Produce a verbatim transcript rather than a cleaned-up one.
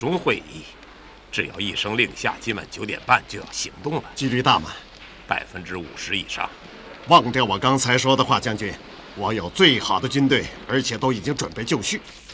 中会议，只要一声令下，今晚九点半就要行动了。 几率大吗？ 百分之五十以上。 忘掉我刚才说的话，将军，我有最好的军队，而且都已经准备就绪。